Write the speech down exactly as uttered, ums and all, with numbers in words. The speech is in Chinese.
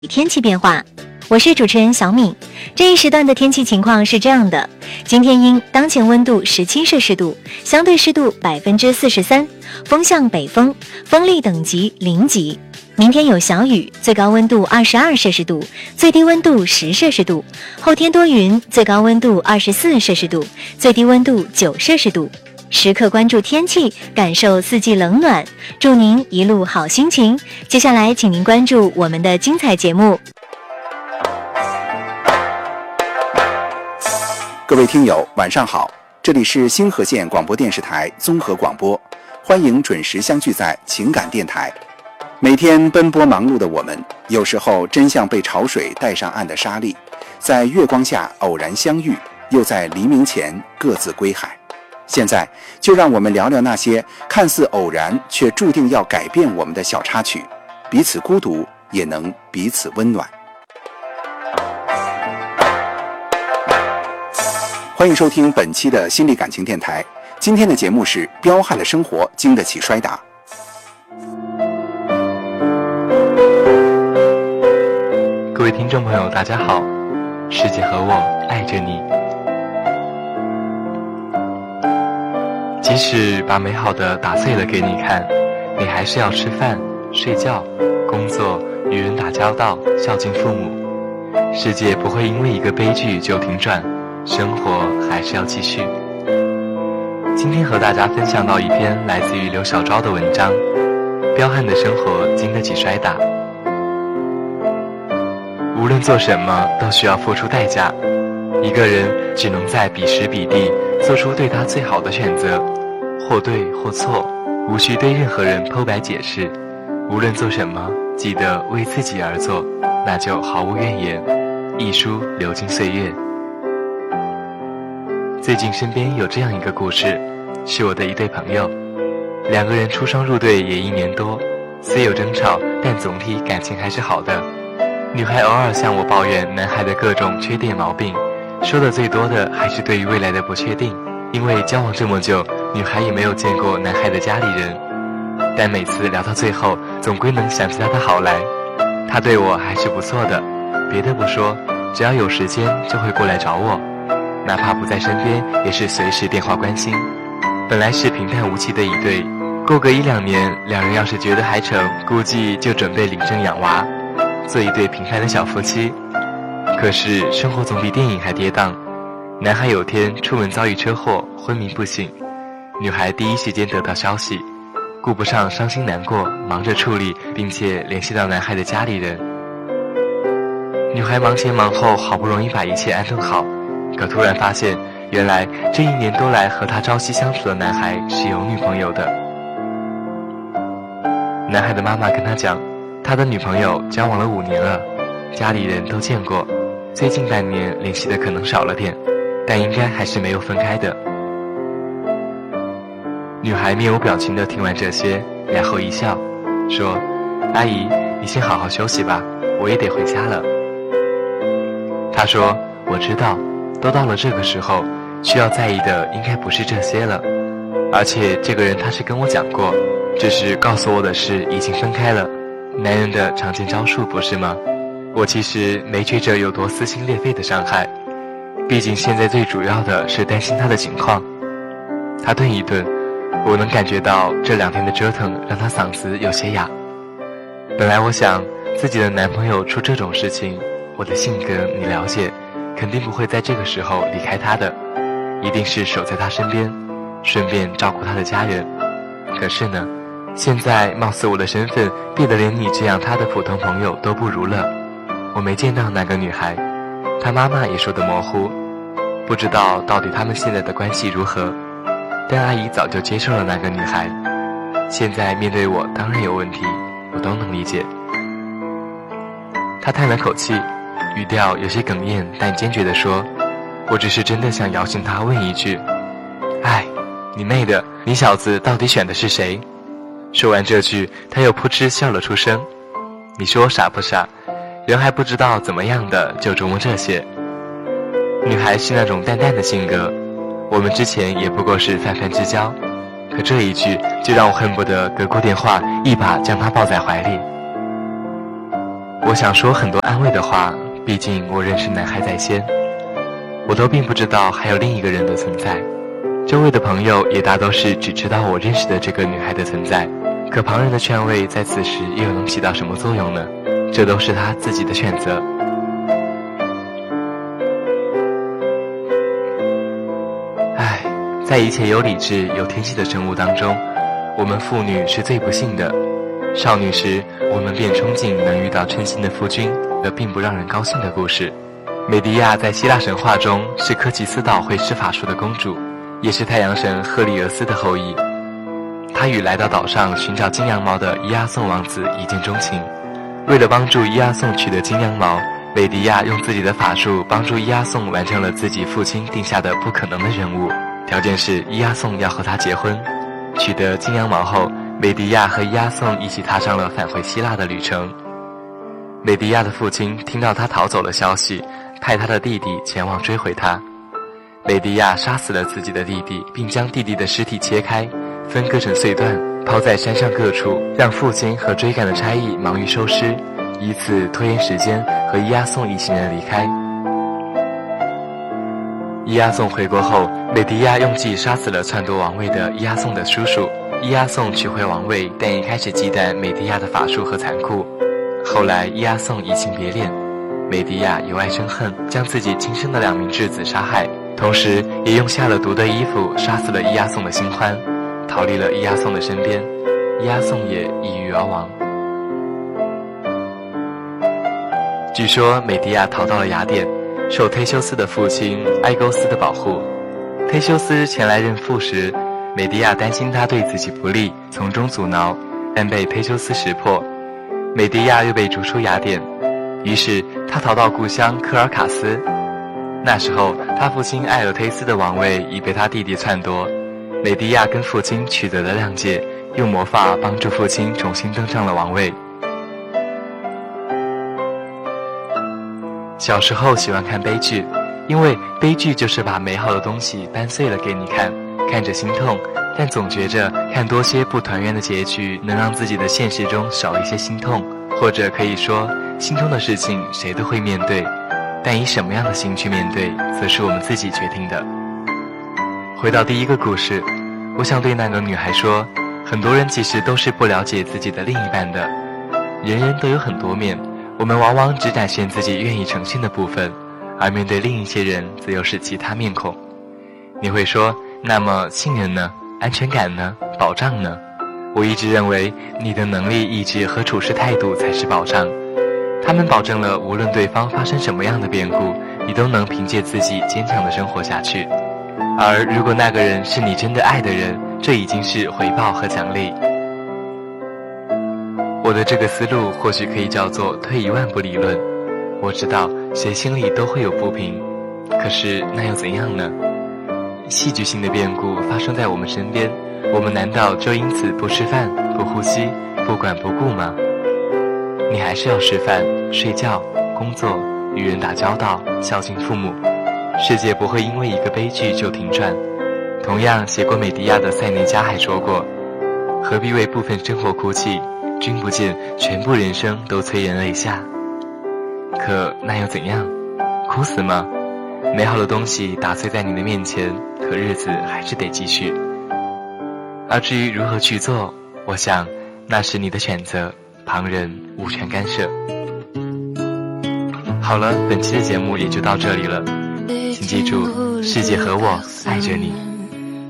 天气变化，我是主持人小敏。这一时段的天气情况是这样的：今天阴，当前温度十七摄氏度，相对湿度百分之四十三，风向北风，风力等级零级。明天有小雨，最高温度二十二摄氏度，最低温度十摄氏度。后天多云，最高温度二十四摄氏度，最低温度九摄氏度。时刻关注天气，感受四季冷暖，祝您一路好心情。接下来请您关注我们的精彩节目。 各位听友晚上好，这里是新河县广播电视台综合广播，欢迎准时相聚在情感电台。每天奔波忙碌的我们，有时候真像被潮水带上岸的沙粒，在月光下偶然相遇，又在黎明前各自归海。现在就让我们聊聊那些看似偶然却注定要改变我们的小插曲，彼此孤独也能彼此温暖。欢迎收听本期的心理感情电台，今天的节目是彪悍的生活经得起摔打。 各位听众朋友大家好，世界和我爱着你。即使把美好的打碎了给你看，你还是要吃饭、睡觉、工作、与人打交道、孝敬父母。世界不会因为一个悲剧就停转，生活还是要继续。今天和大家分享到一篇来自于刘小昭的文章，彪悍的生活经得起摔打。无论做什么都需要付出代价，一个人只能在彼时彼地做出对他最好的选择，或对或错，无需对任何人剖白解释。无论做什么，记得为自己而做，那就毫无怨言。一书流金岁月。最近身边有这样一个故事，是我的一对朋友，两个人出双入对也一年多，虽有争吵，但总体感情还是好的。女孩偶尔向我抱怨男孩的各种缺点毛病，说的最多的还是对于未来的不确定。因为交往这么久，女孩也没有见过男孩的家里人，但每次聊到最后，总归能想起他的好来。他对我还是不错的，别的不说，只要有时间就会过来找我，哪怕不在身边，也是随时电话关心。本来是平淡无奇的一对，过个一两年，两人要是觉得还成，估计就准备领证养娃，做一对平凡的小夫妻。可是生活总比电影还跌宕，男孩有天出门遭遇车祸，昏迷不醒。女孩第一时间得到消息，顾不上伤心难过，忙着处理，并且联系到男孩的家里人。女孩忙前忙后，好不容易把一切安顿好，可突然发现，原来这一年多来和他朝夕相处的男孩是有女朋友的。男孩的妈妈跟他讲，他的女朋友交往了五年了，家里人都见过，最近半年联系的可能少了点，但应该还是没有分开的。女孩面无表情地听完这些，然后一笑，说：“阿姨，你先好好休息吧，我也得回家了。”他说：“我知道，都到了这个时候，需要在意的应该不是这些了。而且这个人他是跟我讲过，只是告诉我的是已经分开了。男人的常见招数不是吗？我其实没觉着有多撕心裂肺的伤害，毕竟现在最主要的是担心他的情况。”他顿一顿，我能感觉到这两天的折腾让他嗓子有些哑。本来我想自己的男朋友出这种事情，我的性格你了解，肯定不会在这个时候离开他的，一定是守在他身边，顺便照顾他的家人。可是呢，现在貌似我的身份变得连你这样他的普通朋友都不如了。我没见到那个女孩，她妈妈也说得模糊，不知道到底他们现在的关系如何。但阿姨早就接受了那个女孩，现在面对我当然有问题，我都能理解。她叹了口气，语调有些哽咽，但坚决地说：“我只是真的想摇醒她，问一句，哎，你妹的，你小子到底选的是谁？”说完这句，她又扑哧笑了出声。你说我傻不傻？人还不知道怎么样的就琢磨这些。女孩是那种淡淡的性格，我们之前也不过是泛泛之交，可这一句就让我恨不得隔过电话一把将她抱在怀里。 我想说很多安慰的话，毕竟我认识男孩在先，我都并不知道还有另一个人的存在。周围的朋友也大都是只知道我认识的这个女孩的存在，可旁人的劝慰在此时又能起到什么作用呢？这都是他自己的选择。唉，在一切有理智有天性的生物当中，我们妇女是最不幸的。少女时我们便憧憬能遇到称心的夫君，而并不让人高兴的故事。美狄亚在希腊神话中是科奇斯岛会施法术的公主，也是太阳神赫利俄斯的后裔。她与来到岛上寻找金羊毛的伊阿宋王子一见钟情。为了帮助伊阿宋取得金羊毛，美狄亚用自己的法术帮助伊阿宋完成了自己父亲定下的不可能的任务，条件是伊阿宋要和他结婚。取得金羊毛后，美狄亚和伊阿宋一起踏上了返回希腊的旅程。美狄亚的父亲听到他逃走的消息，派他的弟弟前往追回他。美狄亚杀死了自己的弟弟，并将弟弟的尸体切开，分割成碎段，抛在山上各处，让父亲和追赶的差役忙于收尸，以此拖延时间，和伊阿宋一行人离开。伊阿宋回国后，美狄亚用计杀死了篡夺王位的伊阿宋的叔叔。伊阿宋取回王位，但也开始忌惮美狄亚的法术和残酷。后来伊阿宋移情别恋，美狄亚由爱生恨，将自己亲生的两名质子杀害，同时也用下了毒的衣服杀死了伊阿宋的新欢，逃离了伊阿宋的身边，伊阿宋也抑郁而亡。据说美狄亚逃到了雅典，受忒修斯的父亲埃勾斯的保护。忒修斯前来认父时，美狄亚担心他对自己不利，从中阻挠，但被忒修斯识破。美狄亚又被逐出雅典，于是他逃到故乡科尔卡斯。那时候他父亲艾俄忒斯的王位已被他弟弟篡夺，美狄亚跟父亲取得了谅解，用魔法帮助父亲重新登上了王位。小时候喜欢看悲剧，因为悲剧就是把美好的东西掰碎了给你看，看着心痛，但总觉着看多些不团圆的结局能让自己的现实中少一些心痛，或者可以说心痛的事情谁都会面对，但以什么样的心去面对则是我们自己决定的。回到第一个故事，我想对那个女孩说，很多人其实都是不了解自己的另一半的，人人都有很多面，我们往往只展现自己愿意呈现的部分，而面对另一些人则又是其他面孔。你会说，那么信任呢？安全感呢？保障呢？我一直认为你的能力、意志和处事态度才是保障，他们保证了无论对方发生什么样的变故，你都能凭借自己坚强的生活下去。而如果那个人是你真的爱的人，这已经是回报和奖励。我的这个思路或许可以叫做退一万步理论。我知道谁心里都会有不平，可是那又怎样呢？戏剧性的变故发生在我们身边，我们难道就因此不吃饭、不呼吸、不管不顾吗？你还是要吃饭、睡觉、工作、与人打交道、孝敬父母。世界不会因为一个悲剧就停转。同样写过美狄亚的塞内加还说过，何必为部分生活哭泣，君不见全部人生都催人泪下。可那又怎样？哭死吗？美好的东西打碎在你的面前，可日子还是得继续。而至于如何去做，我想那是你的选择，旁人无权干涉。好了，本期的节目也就到这里了，请记住，世界和我爱着你。